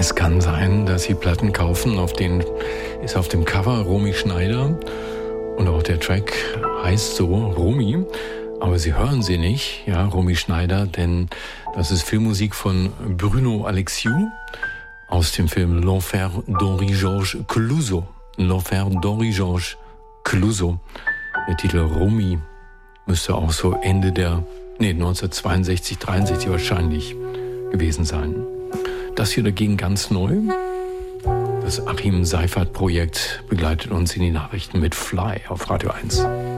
Es kann sein, dass Sie Platten kaufen, auf denen ist auf dem Cover Romy Schneider und auch der Track heißt so Romy, aber Sie hören sie nicht, ja, Romy Schneider, denn das ist Filmmusik von Bruno Alexiou aus dem Film L'Enfer d'Henri-Georges Clouzot. L'Enfer d'Henri-Georges Clouzot. Der Titel Romy müsste auch so Ende 1962, 63 wahrscheinlich gewesen sein. Das hier dagegen ganz neu. Das Achim Seifert-Projekt begleitet uns in die Nachrichten mit Fly auf Radio 1.